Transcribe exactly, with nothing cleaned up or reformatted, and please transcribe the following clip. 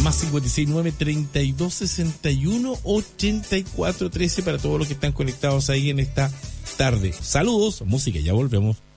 más cinco seis nueve, treinta y dos sesenta y uno, ochenta y cuatro trece para todos los que están conectados ahí en esta tarde. Saludos, música, ya volvemos.